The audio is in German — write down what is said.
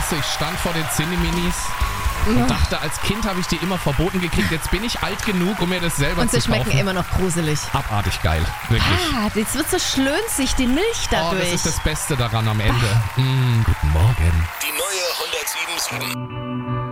weißt du, ich stand vor den Cineminis und dachte, als Kind habe ich die immer verboten gekriegt. Jetzt bin ich alt genug, um mir das selber Und zu sie kaufen. schmecken immer noch gruselig. Abartig geil, wirklich. Jetzt wird so schlönzig, die Milch dadurch. Das ist das Beste daran am Ende. Guten Morgen. Die neue 107.7